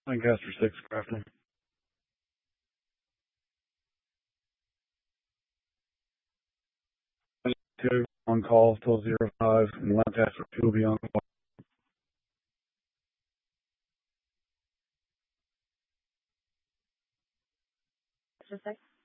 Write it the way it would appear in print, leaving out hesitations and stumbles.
Lancaster 6, Crafton. Two on call till 05, and Lancaster 2 will be on call. Just 6.